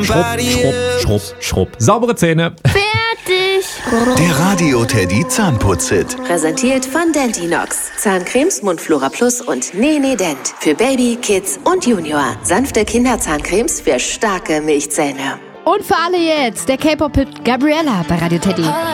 Schrupp. Saubere Zähne. Fertig. Der Radio Teddy Zahnputz-Hit. Präsentiert von Dentinox. Zahncremes Mundflora Plus und Nene Dent. Für Baby, Kids und Junior. Sanfte Kinderzahncremes für starke Milchzähne. Und für alle jetzt, der K-Pop-Hit Gabriella bei Radio Teddy.